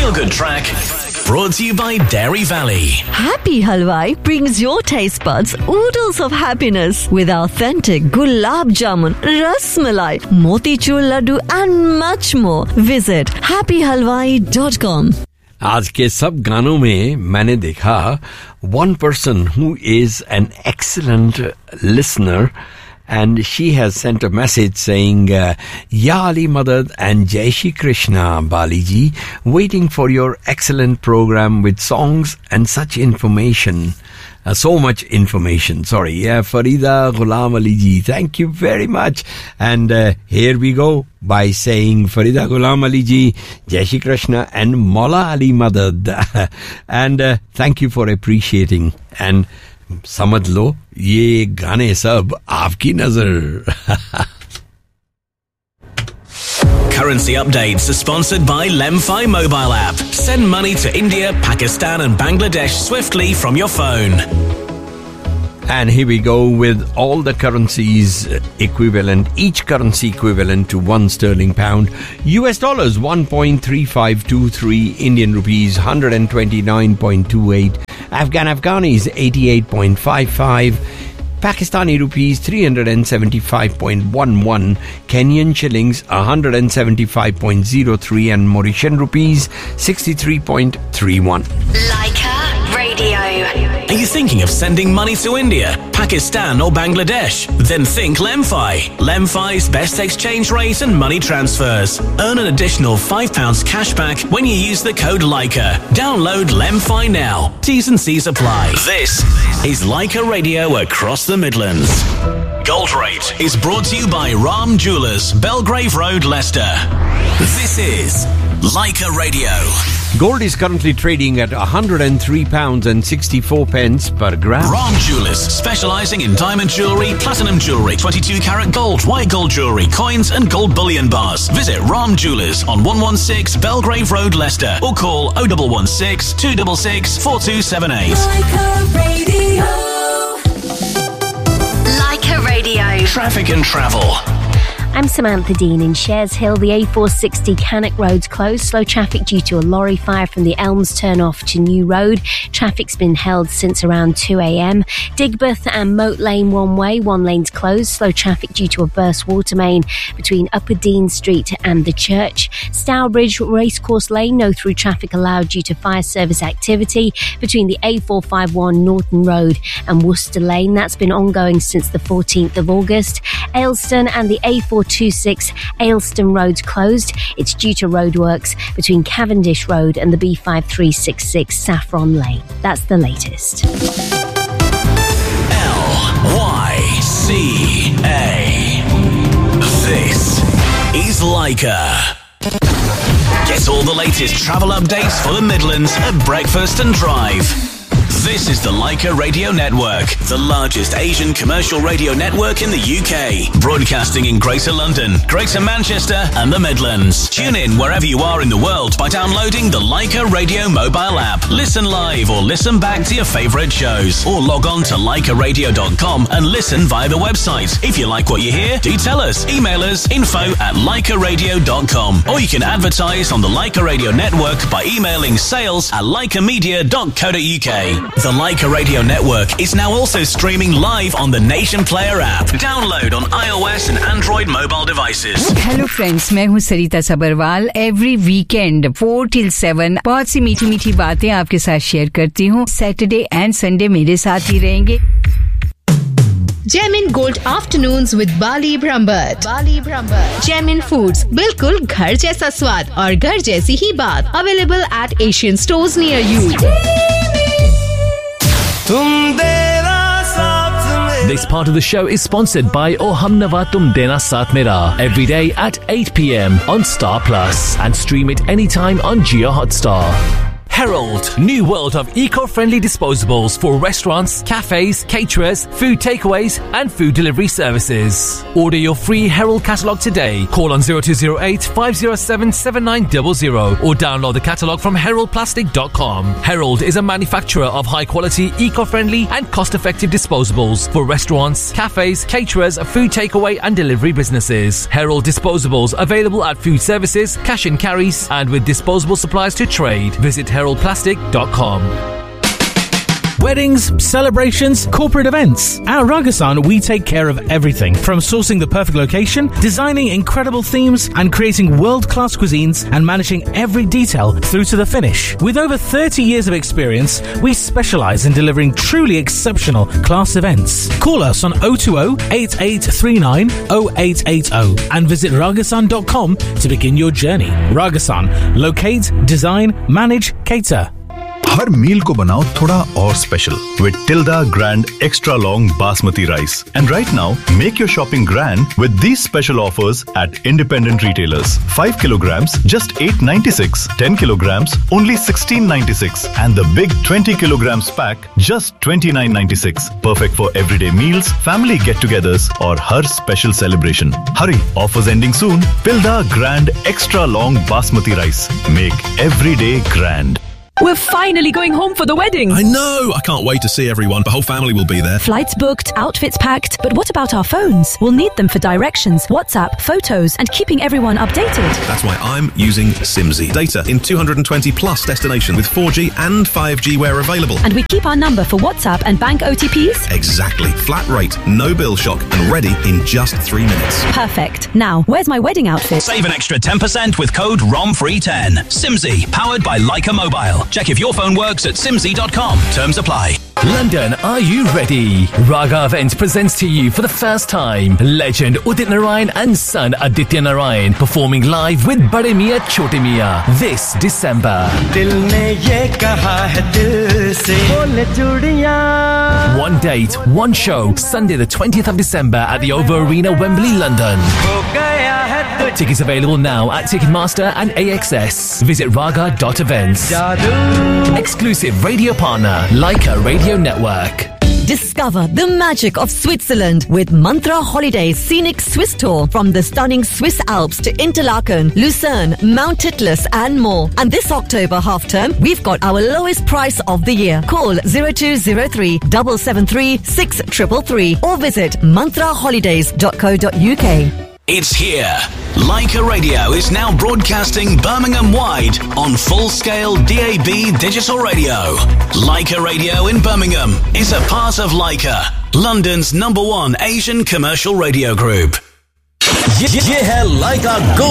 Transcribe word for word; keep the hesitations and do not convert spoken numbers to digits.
feel-good track brought to you by Dairy Valley. Happy Halwai brings your taste buds oodles of happiness with authentic gulab jamun, ras malai, motichur laddu and much more. Visit happy halwai dot com. आज के सब गानों में मैंने देखा one person who is an excellent listener, and she has sent a message saying, uh, Ya Ali Madad and Jai Shri Krishna, Bali ji, waiting for your excellent program with songs and such information. Uh, so much information, sorry. Yeah, Farida Ghulam Ali ji, thank you very much. And uh, here we go by saying Farida Ghulam Ali ji, Jai Shri Krishna and Maula Ali Madad. And uh, thank you for appreciating. And समझ लो ये गाने सब आपकी नजर. Currency updates are sponsored by Lemfi mobile app. Send money to India, Pakistan and Bangladesh swiftly from your phone. And here we go with all the currencies equivalent, each currency equivalent to one sterling pound. U S dollars one point three five two three, Indian rupees one hundred twenty-nine point two eight, Afghan Afghanis eighty-eight point five five, Pakistani rupees three hundred seventy-five point one one, Kenyan shillings one hundred seventy-five point zero three and Mauritian rupees sixty-three point three one. Leica Radio. Are you thinking of sending money to India, Pakistan or Bangladesh? Then think Lemfi. Lemfi's best exchange rate and money transfers. Earn an additional five pounds cash back when you use the code Leica. Download Lemfi now. T's and C's apply. This is Leica Radio across the Midlands. Gold Rate is brought to you by Ram Jewellers, Belgrave Road, Leicester. This is Leica Radio. Gold is currently trading at one hundred three pounds and sixty-four pence per gram. Ram Jewellers, specialising in diamond jewellery, platinum jewellery, twenty-two carat gold, white gold jewellery, coins and gold bullion bars. Visit Ram Jewellers on one one six Belgrave Road, Leicester, or call oh one one six, two six six, four two seven eight. Leica Radio. Leica Radio. Traffic and travel. I'm Samantha Dean in Shares Hill. The A four sixty Cannock Road's closed. Slow traffic due to a lorry fire from the Elms turn off to New Road. Traffic's been held since around two a.m. Digbeth and Moat Lane one way. One lane's closed. Slow traffic due to a burst water main between Upper Dean Street and the church. Stourbridge Racecourse Lane, no through traffic allowed due to fire service activity between the A four fifty-one Norton Road and Worcester Lane. That's been ongoing since the fourteenth of August. Ayleston and the A four twenty-six Ayleston Road's closed. It's due to roadworks between Cavendish Road and the B five three six six Saffron Lane. That's the latest. L Y C A. This is Leica. Get all the latest travel updates for the Midlands at breakfast and drive. This is the Leica Radio Network, the largest Asian commercial radio network in the U K, broadcasting in Greater London, Greater Manchester and the Midlands. Tune in wherever you are in the world by downloading the Leica Radio mobile app. Listen live or listen back to your favourite shows, or log on to leica radio dot com and listen via the website. If you like what you hear, do tell us. Email us info at leica radio dot com, or you can advertise on the Leica Radio Network by emailing sales at leica media dot co dot uk. The Leica Radio Network is now also streaming live on the Nation Player app. Download on iOS and Android mobile devices. Hello friends, मैं हूँ सरिता Sabharwal. Every weekend four till seven बहुत सी मीठी मीठी बातें आपके साथ share करती हूँ. Saturday and Sunday मेरे साथ ही रहेंगे. Gemin Gold Afternoons with Bali Brahmbhatt. Bali Brahmbhatt. Gemin Foods, बिल्कुल घर जैसा स्वाद और घर जैसी ही बात. Available at Asian stores near you. This part of the show is sponsored by Oh Hum Nawa Tum Dena Saath Mera, every day at eight p.m. on Star Plus, and stream it anytime on Jio Hotstar. Herald, new world of eco-friendly disposables for restaurants, cafes, caterers, food takeaways and food delivery services. Order your free Herald catalogue today. Call on zero two zero eight, five zero seven, seven nine zero zero or download the catalogue from herald plastic dot com. Herald is a manufacturer of high-quality, eco-friendly and cost-effective disposables for restaurants, cafes, caterers, food takeaway and delivery businesses. Herald disposables available at food services, cash and carries and with disposable supplies to trade. Visit herald plastic dot com. Weddings, celebrations, corporate events. At Ragasan, we take care of everything from sourcing the perfect location, designing incredible themes, and creating world-class cuisines and managing every detail through to the finish. With over thirty years of experience, we specialize in delivering truly exceptional class events. Call us on zero two zero, eight eight three nine, zero eight eight zero and visit ragasan dot com to begin your journey. Ragasan, locate, design, manage, cater. हर मील को बनाओ थोड़ा और special with Tilda Grand Extra Long Basmati Rice. And right now, make your shopping grand with these special offers at independent retailers. five kilograms, just eight ninety-six. ten kilograms, only sixteen ninety-six. And the big twenty kilograms pack, just twenty-nine ninety-six. Perfect for everyday meals, family get-togethers, or her special celebration. Hurry, offers ending soon. Tilda Grand Extra Long Basmati Rice. Make every day grand. We're finally going home for the wedding. I know. I can't wait to see everyone. The whole family will be there. Flights booked, outfits packed. But what about our phones? We'll need them for directions, WhatsApp, photos, and keeping everyone updated. That's why I'm using Simsy. Data in two hundred twenty plus destinations with four G and five G where available. And we keep our number for WhatsApp and bank O T Ps? Exactly. Flat rate, no bill shock, and ready in just three minutes. Perfect. Now, where's my wedding outfit? Save an extra ten percent with code R O M free ten. Simsy, powered by Leica Mobile. Check if your phone works at simsy dot com. Terms apply. London, are you ready? Raga Events presents to you for the first time legend Udit Narayan and son Aditya Narayan performing live with Bade Miyan Chote Miyan this December. One date, one show, Sunday the twentieth of December at the Over Arena, Wembley, London. Tickets available now at Ticketmaster and A X S. Visit raga dot events. Exclusive radio partner, Leica Radio Network. Discover the magic of Switzerland with Mantra Holidays Scenic Swiss Tour from the stunning Swiss Alps to Interlaken, Lucerne, Mount Titlis and more. And this October half term, we've got our lowest price of the year. Call zero two zero three, seven seven three, six three three three or visit mantra holidays dot co dot uk. It's here. Leica Radio is now broadcasting Birmingham-wide on full-scale D A B digital radio. Leica Radio in Birmingham is a part of Leica, London's number one Asian commercial radio group. ये है Leica Go